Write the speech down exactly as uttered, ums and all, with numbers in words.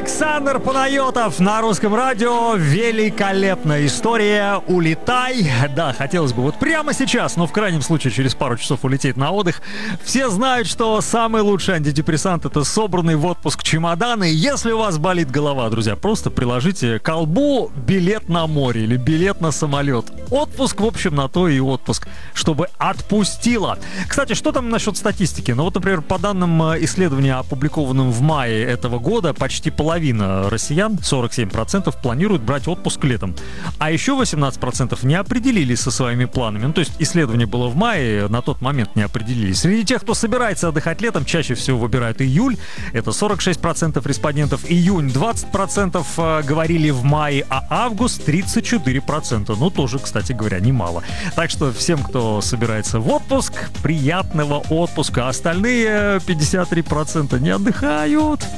Александр Панайотов на Русском радио. Великолепная история. Улетай. Да, хотелось бы вот прямо сейчас, но в крайнем случае через пару часов улететь на отдых. Все знают, что самый лучший антидепрессант — это собранный в отпуск чемодан. И если у вас болит голова, друзья, просто приложите к колбу билет на море или билет на самолет. Отпуск, в общем, на то и отпуск, чтобы отпустило. Кстати, что там насчет статистики? Ну вот, например, по данным исследования, опубликованным в мае этого года, почти половина россиян, сорок семь процентов, планируют брать отпуск летом. А еще восемнадцать процентов не определились со своими планами. Ну, то есть исследование было в мае, на тот момент не определились. Среди тех, кто собирается отдыхать летом, чаще всего выбирают июль. Это сорок шесть процентов респондентов. Июнь двадцать процентов говорили в мае, а август тридцать четыре процента. Ну, тоже, кстати говоря, немало. Так что всем, кто собирается в отпуск, приятного отпуска. Остальные пятьдесят три процента не отдыхают.